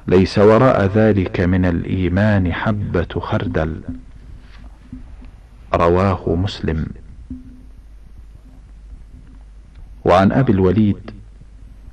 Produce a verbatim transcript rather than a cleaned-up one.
ليس وراء ذلك من الإيمان حبة خردل. رواه مسلم. وعن أبي الوليد